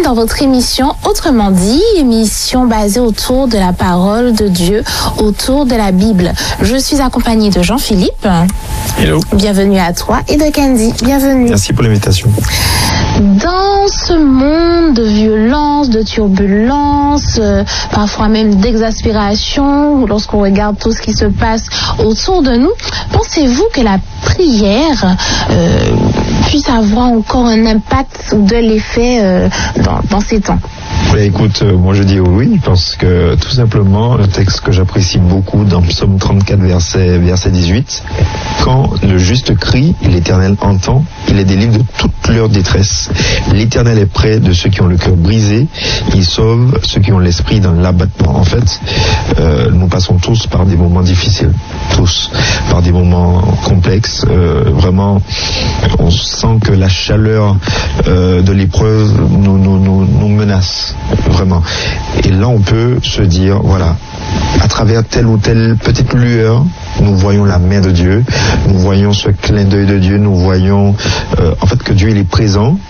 dans votre émission Autrement dit, émission basée autour de la parole de Dieu, autour de la Bible. Je suis accompagnée de Jean-Philippe. Hello. Bienvenue à toi. Et de Candy. Bienvenue. Merci pour l'invitation. Dans ce monde de violence, de turbulence, parfois même d'exaspération, lorsqu'on regarde tout ce qui se passe autour de nous, pensez-vous que la prière puisse avoir encore un impact ou de l'effet dans ces temps? Écoute, moi je dis oui, parce que tout simplement, un texte que j'apprécie beaucoup dans Psaume 34, verset 18, quand le juste crie, l'Éternel entend, il les délivre de toute leur détresse. L'Éternel est près de ceux qui ont le cœur brisé, il sauve ceux qui ont l'esprit dans l'abattement. En fait, nous passons tous par des moments difficiles, tous, par des moments complexes. Vraiment, on sent que la chaleur de l'épreuve nous menace. Vraiment. Et là, on peut se dire, voilà, à travers telle ou telle petite lueur, nous voyons la main de Dieu, nous voyons ce clin d'œil de Dieu, nous voyons en fait que Dieu il est présent